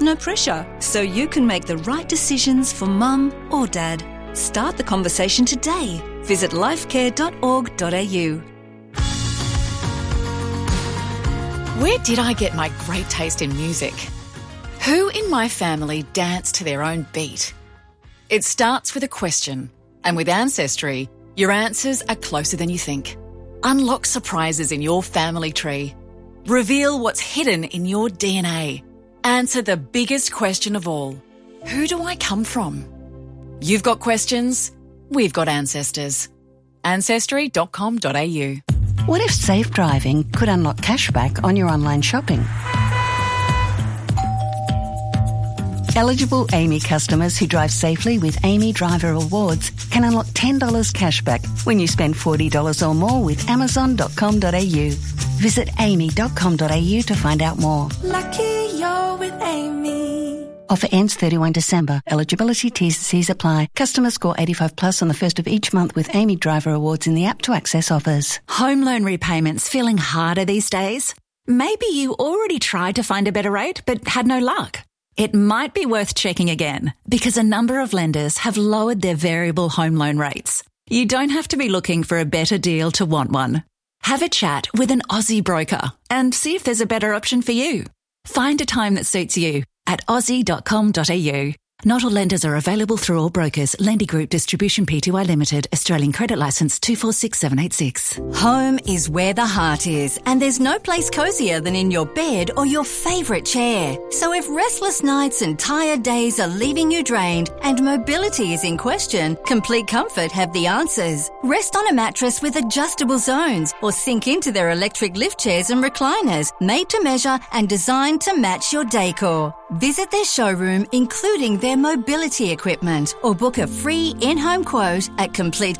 No pressure, so you can make the right decisions for mum or dad. Start the conversation today. Visit lifecare.org.au. Where did I get my great taste in music? Who in my family danced to their own beat? It starts with a question, and with Ancestry, your answers are closer than you think. Unlock surprises in your family tree. Reveal what's hidden in your DNA. Answer the biggest question of all. Who do I come from? You've got questions, we've got ancestors. Ancestry.com.au. What if safe driving could unlock cashback on your online shopping? Eligible AAMI customers who drive safely with AAMI Driver Awards can unlock $10 cashback when you spend $40 or more with Amazon.com.au. Visit aami.com.au to find out more. Lucky you're with AAMI. Offer ends 31 December. Eligibility T's and C's apply. Customers score 85 plus on the first of each month with AAMI Driver Awards in the app to access offers. Home loan repayments feeling harder these days? Maybe you already tried to find a better rate but had no luck. It might be worth checking again because a number of lenders have lowered their variable home loan rates. You don't have to be looking for a better deal to want one. Have a chat with an Aussie broker and see if there's a better option for you. Find a time that suits you at aussie.com.au. Not all lenders are available through all brokers. Lendy Group Distribution Pty Limited. Australian Credit Licence 246786. Home is where the heart is, and there's no place cosier than in your bed or your favourite chair. So if restless nights and tired days are leaving you drained and mobility is in question, Complete Comfort have the answers. Rest on a mattress with adjustable zones or sink into their electric lift chairs and recliners, made to measure and designed to match your decor. Visit their showroom, including their mobility equipment, or book a free in-home quote at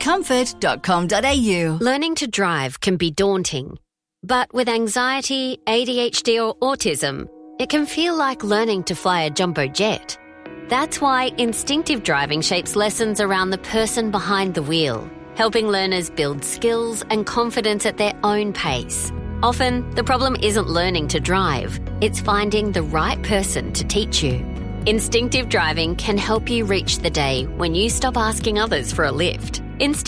completecomfort.com.au. Learning to drive can be daunting, but with anxiety, ADHD or autism, it can feel like learning to fly a jumbo jet. That's why instinctive driving shapes lessons around the person behind the wheel, helping learners build skills and confidence at their own pace. Often, the problem isn't learning to drive, it's finding the right person to teach you. Instinctive driving can help you reach the day when you stop asking others for a lift.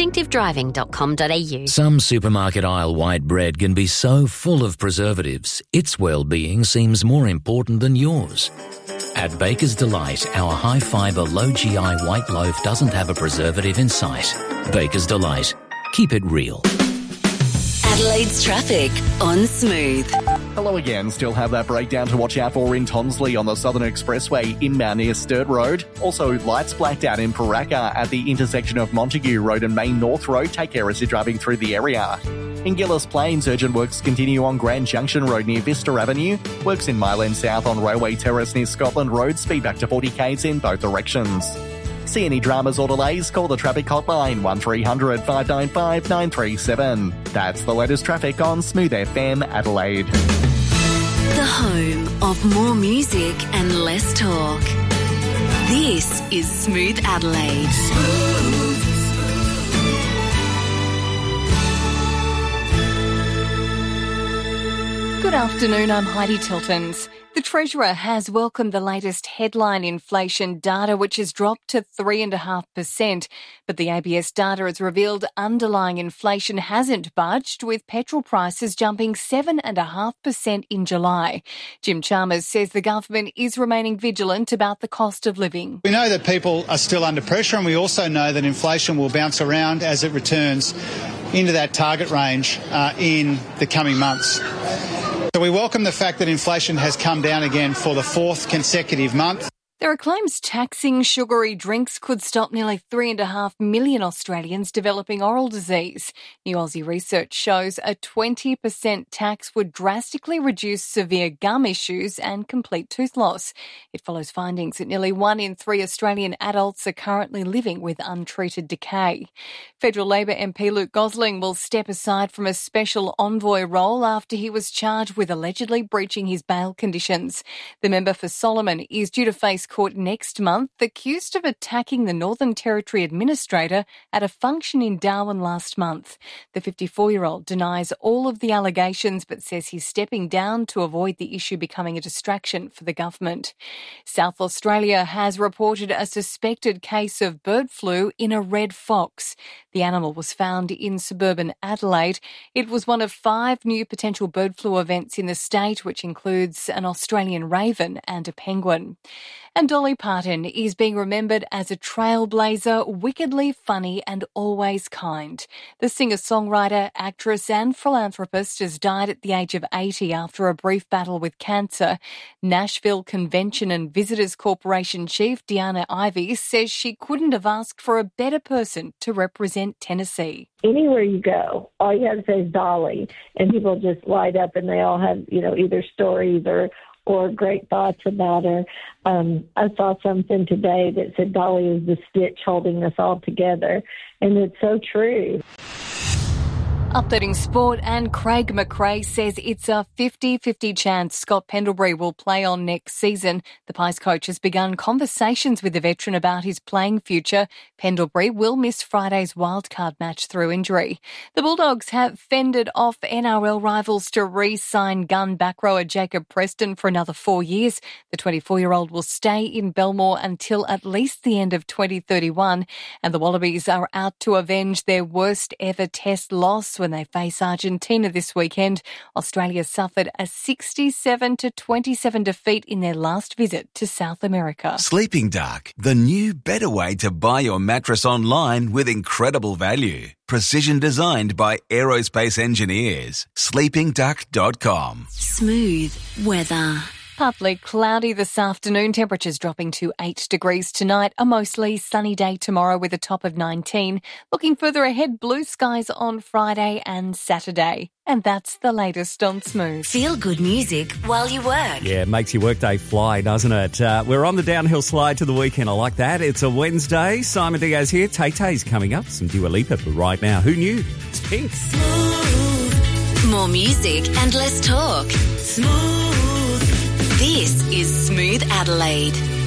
Instinctivedriving.com.au. Some supermarket aisle white bread can be so full of preservatives, its well-being seems more important than yours. At Baker's Delight, our high-fibre, low-GI white loaf doesn't have a preservative in sight. Baker's Delight. Keep it real. Adelaide's traffic on Smooth. Hello again. Still have that breakdown to watch out for in Tonsley on the Southern Expressway inbound near Sturt Road. Also, lights blacked out in Paraka at the intersection of Montague Road and Main North Road. Take care as you're driving through the area. In Gillis Plains, urgent works continue on Grand Junction Road near Vista Avenue. Works in Myland South on Railway Terrace near Scotland Road. Speed back to 40 k's in both directions. See any dramas or delays? Call the traffic hotline 1300 595 937. That's the latest traffic on Smooth FM Adelaide. The home of more music and less talk. This is Smooth Adelaide. Good afternoon, I'm Heidi Tiltons. The Treasurer has welcomed the latest headline inflation data, which has dropped to 3.5%. But the ABS data has revealed underlying inflation hasn't budged, with petrol prices jumping 7.5% in July. Jim Chalmers says the government is remaining vigilant about the cost of living. We know that people are still under pressure, and we also know that inflation will bounce around as it returns into that target range in the coming months. So we welcome the fact that inflation has come down again for the fourth consecutive month. There are claims taxing sugary drinks could stop nearly 3.5 million Australians developing oral disease. New Aussie research shows a 20% tax would drastically reduce severe gum issues and complete tooth loss. It follows findings that nearly 1 in 3 Australian adults are currently living with untreated decay. Federal Labor MP Luke Gosling will step aside from a special envoy role after he was charged with allegedly breaching his bail conditions. The member for Solomon is due to face court next month, accused of attacking the Northern Territory Administrator at a function in Darwin last month. The 54-year-old denies all of the allegations but says he's stepping down to avoid the issue becoming a distraction for the government. South Australia has reported a suspected case of bird flu in a red fox. The animal was found in suburban Adelaide. It was one of 5 new potential bird flu events in the state, which includes an Australian raven and a penguin. And Dolly Parton is being remembered as a trailblazer, wickedly funny and always kind. The singer-songwriter, actress and philanthropist has died at the age of 80 after a brief battle with cancer. Nashville Convention and Visitors Corporation chief Deanna Ivey says she couldn't have asked for a better person to represent Tennessee. Anywhere you go, all you have to say is Dolly, and people just light up and they all have, either stories or great thoughts about her. I saw something today that said Dolly is the stitch holding us all together, and it's so true. Updating sport, and Craig McRae says it's a 50-50 chance Scott Pendlebury will play on next season. The Pies coach has begun conversations with the veteran about his playing future. Pendlebury will miss Friday's wildcard match through injury. The Bulldogs have fended off NRL rivals to re-sign gun back rower Jacob Preston for another 4 years. The 24-year-old will stay in Belmore until at least the end of 2031, and the Wallabies are out to avenge their worst ever test loss when they face Argentina this weekend. Australia suffered a 67-27 defeat in their last visit to South America. Sleeping Dark, the new better way to buy your mattress online with incredible value. Precision designed by aerospace engineers. sleepingduck.com. Smooth weather. Partly cloudy this afternoon, temperatures dropping to 8 degrees tonight. A mostly sunny day tomorrow with a top of 19. Looking further ahead, blue skies on Friday and Saturday. And that's the latest on Smooth. Feel good music while you work. Yeah, it makes your workday fly, doesn't it? We're on the downhill slide to the weekend. I like that. It's a Wednesday. Simon Diaz here. Tay-Tay's coming up. Some Dua Lipa right now. Who knew? It's Pink. Smooth. More music and less talk. Smooth. This is Smooth Adelaide.